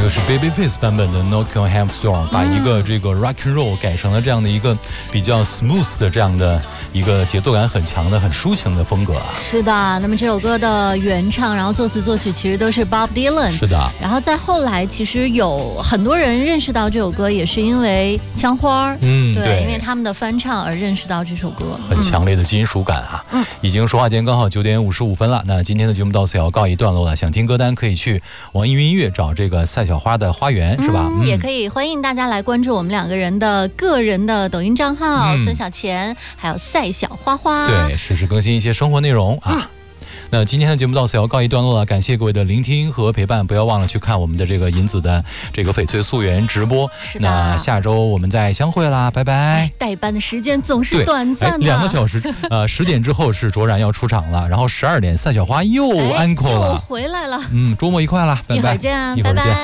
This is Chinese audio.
是 Babyface 版本的 Knock on Heaven's Door， 把一个这个 rock and roll 改成了这样的一个比较 smooth 的这样的一个节奏感很强的、很抒情的风格啊。 是的，那么这首歌的原唱，然后作词作曲其实都是 Bob Dylan。 是的。 然后在后来，其实有很多人认识到这首歌，也是因为枪花。对，因为他们的翻唱而认识到这首歌， 很强烈的金属感啊。已经说话间刚好9点55分了，那今天的节目到此也要告一段落了。想听歌单可以去网易云音乐找这个赛小花的花园，是吧？ 也可以欢迎大家来关注我们2个人的个人的抖音账号，孙小钱还有赛小花花。 对，实时更新一些生活内容啊。那今天的节目到此要告一段落了，感谢各位的聆听和陪伴，不要忘了去看我们的这个银子的这个翡翠溯源直播。 是的， 那下周我们再相会啦，拜拜。 代班的时间总是短暂的 ，2个小时，10点之后是卓然要出场了，然后12点赛小花又 uncle 了， 又回来了。 周末愉快啦，拜拜， 一会儿见， 一会儿见。